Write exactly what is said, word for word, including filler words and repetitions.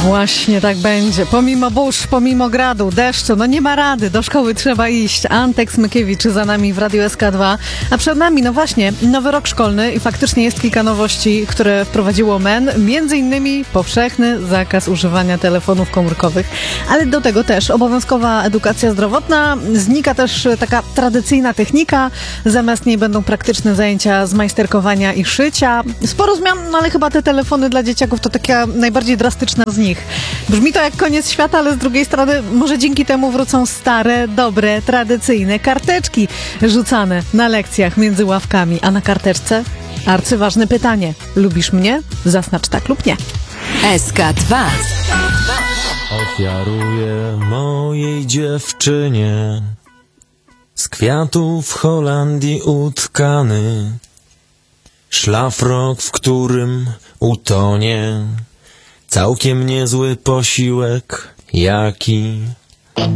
Właśnie tak będzie. Pomimo burz, pomimo gradu, deszczu, no nie ma rady, do szkoły trzeba iść. Antek Smykiewicz za nami w Radiu S K dwa, a przed nami, no właśnie, nowy rok szkolny i faktycznie jest kilka nowości, które wprowadziło M E N, między innymi powszechny zakaz używania telefonów komórkowych, ale do tego też obowiązkowa edukacja zdrowotna, znika też taka tradycyjna technika, zamiast niej będą praktyczne zajęcia z majsterkowania i szycia. Sporo zmian, no ale chyba te telefony dla dzieciaków to taka najbardziej drastyczna z nich. Brzmi to jak koniec świata, ale z drugiej strony może dzięki temu wrócą stare, dobre, tradycyjne karteczki rzucane na lekcjach między ławkami. A na karteczce arcyważne pytanie. Lubisz mnie? Zaznacz tak lub nie. S K dwa. Ofiaruję mojej dziewczynie z kwiatów Holandii utkany szlafrok, w którym utonie całkiem niezły posiłek, jaki